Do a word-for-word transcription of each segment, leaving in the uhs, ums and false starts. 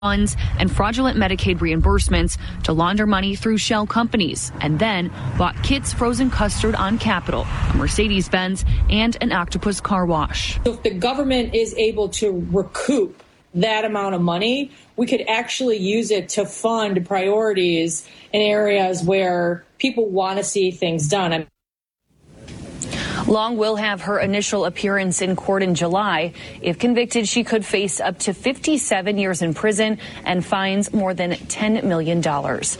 funds and fraudulent Medicaid reimbursements to launder money through shell companies, and then bought Kit's Frozen Custard on Capitol, a Mercedes-Benz, and an Octopus car wash. So if the government is able to recoup that amount of money, we could actually use it to fund priorities in areas where people want to see things done. I'm Long will have her initial appearance in court in July. If convicted, she could face up to fifty-seven years in prison and fines more than ten million dollars.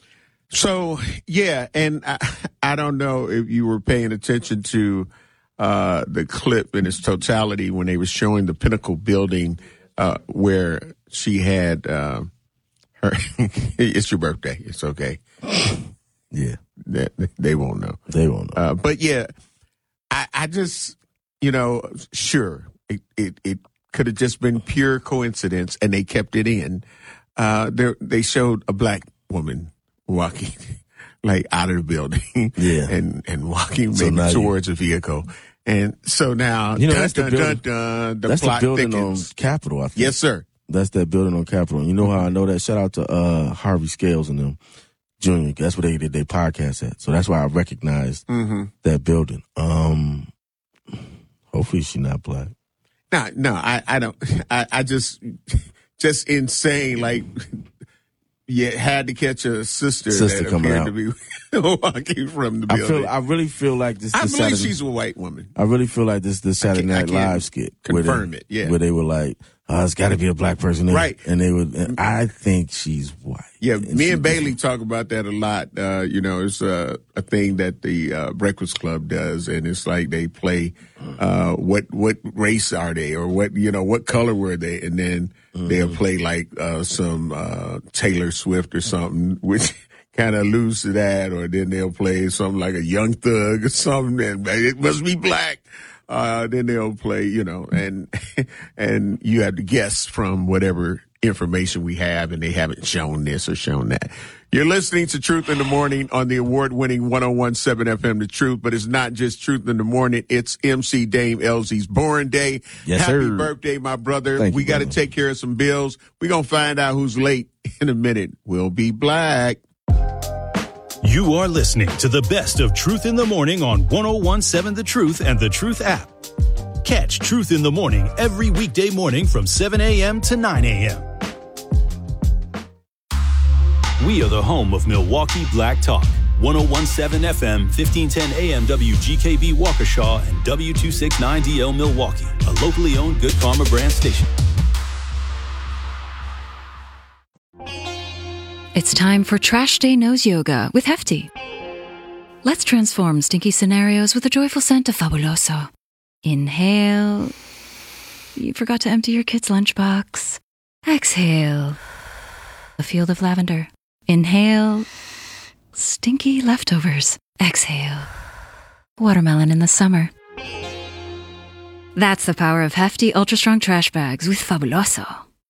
So, yeah, and I, I don't know if you were paying attention to uh, the clip in its totality when they were showing the Pinnacle building uh, where she had uh, her. It's your birthday. It's okay. Yeah. They, they won't know. They won't know. Uh, but, yeah. I, I just, you know, sure, it, it, it could have just been pure coincidence, and they kept it in. Uh, they showed a black woman walking, like, out of the building, yeah, and, and walking so maybe towards you, a vehicle. And so now, you know, dun, that's dun, the building, dun, dun, the that's plot the building thickens. on Capitol, I think. Yes, sir. That's that building on Capitol. You know how I know that? Shout out to uh, Harvey Scales and them. Junior, that's where they did their podcast at. So that's why I recognized mm-hmm. that building. Um, hopefully she's not black. No, no, I, I don't. I, I just, just insane. Like, you had to catch a sister, sister that coming appeared out. to be walking from the building. I feel, I really feel like this. I this believe Saturday, she's a white woman. I really feel like this this Saturday Night Live skit. Confirm they, it, yeah. Where they were like, oh, it's got to be a black person there. Right. And they would, and I think she's white. Yeah, and me she, and Bailey talk about that a lot. Uh, you know, it's a, a thing that the uh, Breakfast Club does, and it's like they play uh, what what race are they, or what, you know, what color were they, and then mm-hmm. they'll play like uh, some uh, Taylor Swift or something, which kind of alludes to that, or then they'll play something like a Young Thug or something, and it must be black. Uh, then they'll play, you know, and and you have to guess from whatever information we have, and they haven't shown this or shown that. You're listening to Truth in the Morning on the award-winning one oh one point seven F M The Truth, but it's not just Truth in the Morning. It's M C Dame Elsie's born day. Yes, Happy sir. birthday, my brother. Thank we you, got to brother. take care of some bills. We're going to find out who's late in a minute. We'll be black. You are listening to the best of Truth in the Morning on one oh one point seven The Truth and The Truth app. Catch Truth in the Morning every weekday morning from seven a.m. to nine a.m. We are the home of Milwaukee Black Talk. one oh one point seven F M, fifteen ten A M W G K B Waukesha, and W two sixty-nine D L Milwaukee, a locally owned Good Karma brand station. It's time for Trash Day Nose Yoga with Hefty. Let's transform stinky scenarios with a joyful scent of Fabuloso. Inhale. You forgot to empty your kid's lunchbox. Exhale. A field of lavender. Inhale. Stinky leftovers. Exhale. Watermelon in the summer. That's the power of Hefty Ultra Strong Trash Bags with Fabuloso.